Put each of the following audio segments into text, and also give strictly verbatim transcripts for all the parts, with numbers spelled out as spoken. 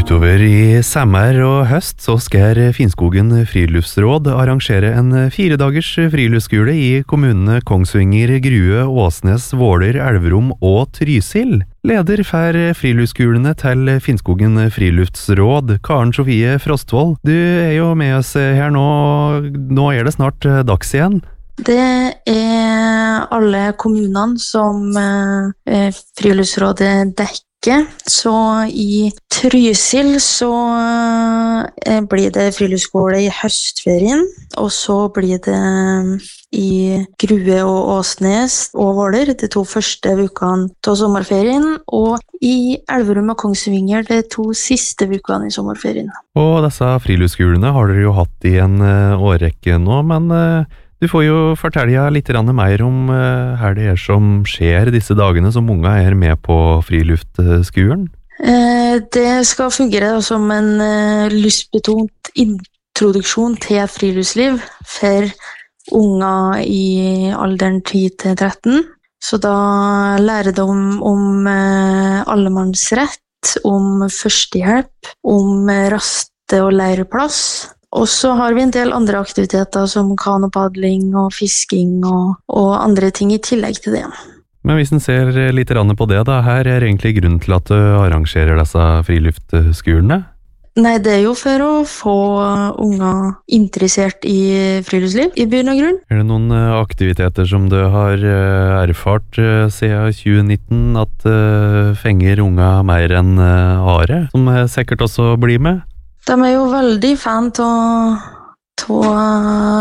Utover i sommer og høst så skal Finnskogen friluftsråd arrangere en fire dagers friluftsskole i kommunene Kongsvinger, Grue, Åsnes, Våler, Elverum og Trysil. Leder for friluftsskolene til Finnskogen friluftsråd, Karen Sofie Frostvold. Du er jo med oss her nå, nå er det snart dags igjen. Det er alle kommunene som eh, friluftsrådet dekker. Så i Trysil så eh, blir det friluftsskole i høstferien, og så blir det i Grue og Åsnes og Våler de to første ukene til sommerferien, og i Elverum og Kongsvinger de to siste ukene i sommerferien. Og disse friluftsskolene har dere jo hatt i en uh, årrekke nå, men uh, du får jo fortelle litt mer om uh, her det er som skjer disse dagene som unge er med på friluftskolen. Eh, det skal fungere som en uh, lystbetont introduksjon til friluftsliv for unge i alderen ti til tretten. Så da lærer de om, om uh, allemannsrett, om førstehjelp, om uh, raste- og leireplass. Og så har vi en del andre aktiviteter som kanopadling og fisking og, og andre ting i tillegg til det. Men hvis en ser litt på det da, her er egentlig grunnen til at du arrangerer disse friluftsskolene? Nei, det er jo for å få unger interessert i friluftsliv, i bunn og grunn. Er det noen aktiviteter som du har erfart siden tjue nitten at fenger unger mer enn are, som sikkert også blir med? De er jo veldig fan av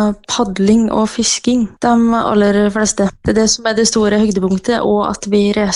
padling og fisking, de aller fleste. Det er det som er det store høydepunktet, og at vi reiser